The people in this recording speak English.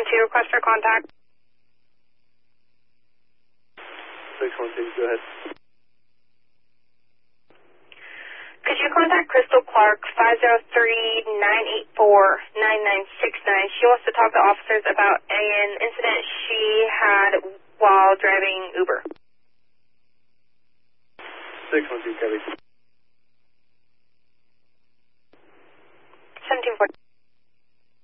612, request for contact. 612, go ahead. Could you contact Crystal Clark, 503-984-9969? She wants to talk to officers about an incident she had while driving Uber. 612, Copy.